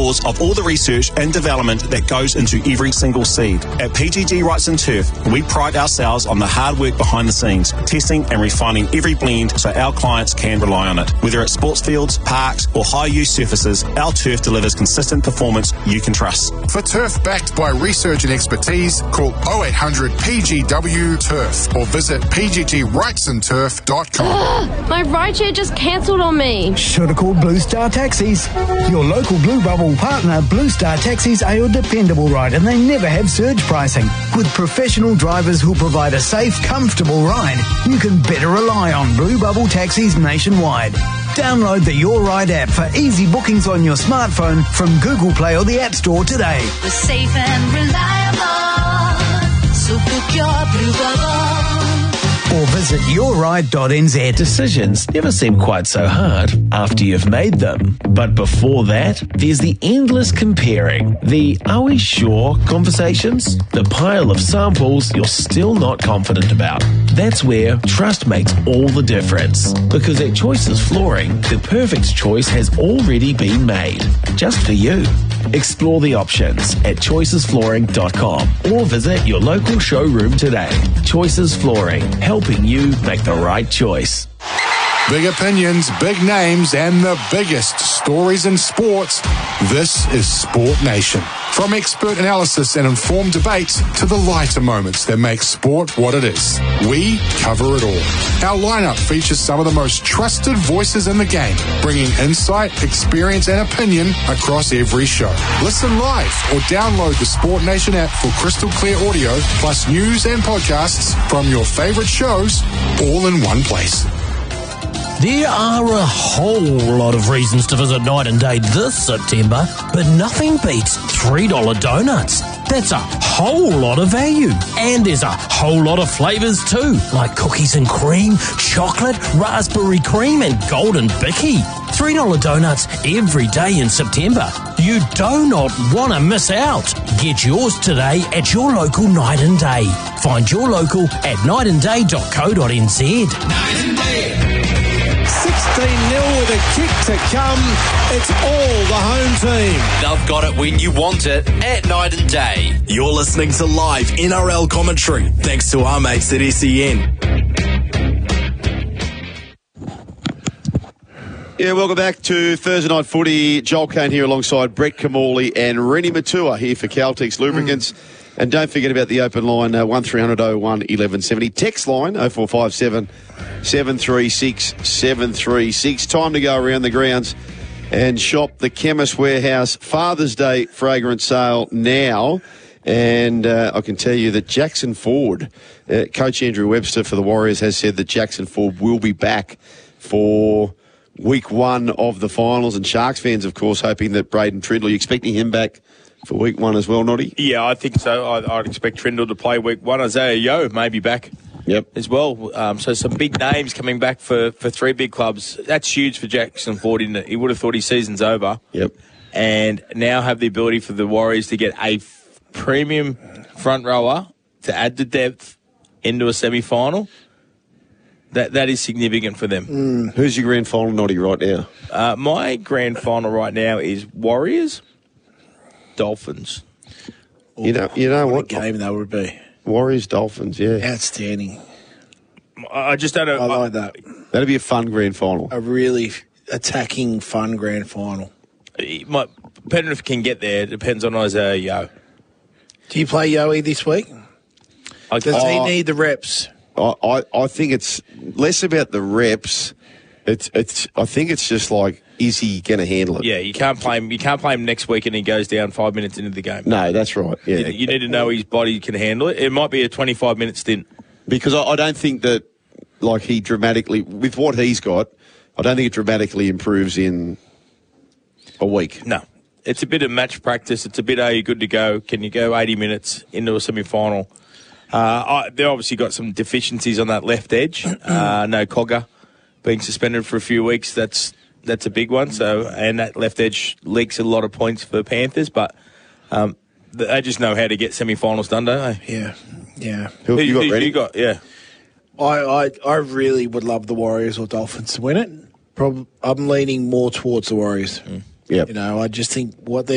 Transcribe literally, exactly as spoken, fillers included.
because of all the research and development that goes into every single seed. At P G G Wrights and Turf, we pride ourselves on the hard work behind the scenes, testing and refining every blend so our clients can rely on it. Whether it's sports fields, parks or high-use surfaces, our turf delivers consistent performance you can trust. For turf backed by research and expertise, call oh eight hundred P G W turf or visit p g g wrights and turf dot com. Ugh, my rideshare just cancelled on me. Should have called Blue Star Taxis. Your local Blue Bubble partner, Blue Star Taxis, are your dependable ride, and they never have surge pricing. With professional drivers who'll provide a safe, comfortable ride, you can better rely on Blue Bubble Taxis nationwide. Download the Your Ride app for easy bookings on your smartphone from Google Play or the App Store today. We're safe and reliable, so book your Blue Bubble. Or visit your ride dot n z. Decisions never seem quite so hard after you've made them. But before that, there's the endless comparing. The "are we sure" conversations. The pile of samples you're still not confident about. That's where trust makes all the difference. Because at Choices Flooring, the perfect choice has already been made. Just for you. Explore the options at choices flooring dot com or visit your local showroom today. Choices Flooring, helping you make the right choice. Big opinions, big names, and the biggest stories in sports. This is Sport Nation. From expert analysis and informed debates to the lighter moments that make sport what it is, we cover it all. Our lineup features some of the most trusted voices in the game, bringing insight, experience, and opinion across every show. Listen live or download the Sport Nation app for crystal clear audio, plus news and podcasts from your favorite shows, all in one place. There are a whole lot of reasons to visit Night and Day this September, but nothing beats three dollar donuts. That's a whole lot of value. And there's a whole lot of flavours too, like cookies and cream, chocolate, raspberry cream and golden bicky. three dollar donuts every day in September. You do not want to miss out. Get yours today at your local Night and Day. Find your local at night and day dot co dot n z. Night and Day. sixteen nil with a kick to come. It's all the home team. They've got it when you want it at Night and Day. You're listening to live N R L commentary thanks to our mates at S E N. Yeah, welcome back to Thursday Night Footy. Joel Kane here alongside Brett Kamali and Rennie Matua here for Caltex Lubricants. Mm. And don't forget about the open line, uh, one three hundred oh one eleven seventy. Text line, oh four five seven, seven three six, seven three six. Time to go around the grounds and shop the Chemist Warehouse Father's Day fragrance sale now. And uh, I can tell you that Jackson Ford, uh, Coach Andrew Webster for the Warriors has said that Jackson Ford will be back for week one of the finals. And Sharks fans, of course, hoping that Braden Trindle, are you expecting him back for week one as well, Noddy? Yeah, I think so. I, I'd expect Trindle to play week one. Isaiah Yeo may be back yep. as well. Um, so some big names coming back for, for three big clubs. That's huge for Jackson Ford, isn't it? He would have thought his season's over. Yep. And now have the ability for the Warriors to get a f- premium front rower to add the depth into a semi-final. That That is significant for them. Mm. Who's your grand final, Noddy, right now? Uh, my grand final right now is Warriors, Dolphins. You know, you know what, what a game that would be. Warriors, Dolphins, yeah. Outstanding. I just don't know. I like that. That'd be a fun grand final. A really attacking, fun grand final. It might, Penrith can get there. It depends on Isaiah Yeo. Do you play Yoey this week? I, Does oh, he need the reps? I, I, I think it's less about the reps. It's it's. I think it's just like, is he going to handle it? Yeah, you can't play him. You can't play him next week and he goes down five minutes into the game. No, that's right. Yeah, you, you need to know his body can handle it. It might be a twenty-five minute stint because I, I don't think that like he dramatically with what he's got. I don't think it dramatically improves in a week. No, it's a bit of match practice. It's a bit, are you good to go? Can you go eighty minutes into a semi-final? Uh, I, they've obviously got some deficiencies on that left edge. Uh, no Cogger being suspended for a few weeks. That's that's a big one. So, and that left edge leaks a lot of points for Panthers, but um, they just know how to get semi-finals done, don't they? Yeah, yeah. Who have you got ready? You got, yeah. I, I I really would love the Warriors or Dolphins to win it. Prob- I'm leaning more towards the Warriors. Mm. Yeah. You know, I just think what they